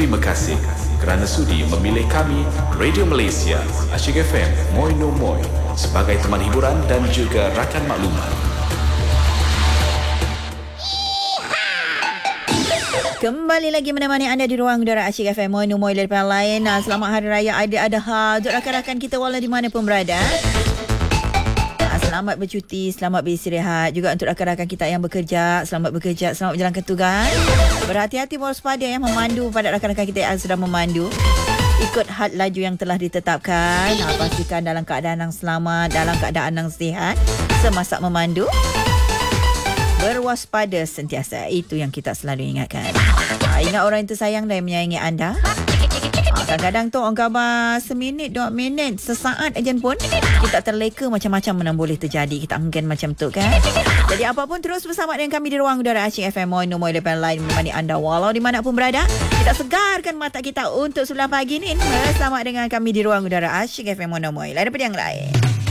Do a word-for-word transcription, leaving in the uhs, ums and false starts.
terima kasih kerana sudi memilih kami, Radio Malaysia, Asyik F M, Moi No Moi, sebagai teman hiburan dan juga rakan maklumat. Kembali lagi menemani anda di ruang udara Asyik F M, Moi No Moi daripada lain. Selamat Hari Raya Aidiladha untuk rakan-rakan kita walau di mana pun berada. Selamat bercuti, selamat beristirahat. Juga untuk rakan-rakan kita yang bekerja, selamat bekerja, selamat menjalankan tugas. Berhati-hati, waspada yang memandu pada rakan-rakan kita yang sedang memandu. Ikut had laju yang telah ditetapkan. Ha, pastikan dalam keadaan yang selamat, dalam keadaan yang sihat semasa memandu. Berwaspada sentiasa. Itu yang kita selalu ingatkan. Ha, ingat orang yang tersayang dan yang menyayangi anda. Ha, kadang-kadang tu orang khabar seminit, dua minit, sesaat aja pun kita terleka, macam-macam mana boleh terjadi. Kita enggan macam tu kan. Jadi apapun terus bersama dengan kami di ruang udara Asyik F M, Moi No Moi daripada lain menemani anda walau di mana pun berada. Kita segarkan mata kita untuk sebelah pagi ni bersama dengan kami di ruang udara Asyik F M, Moi No Moi. Lain daripada yang lain.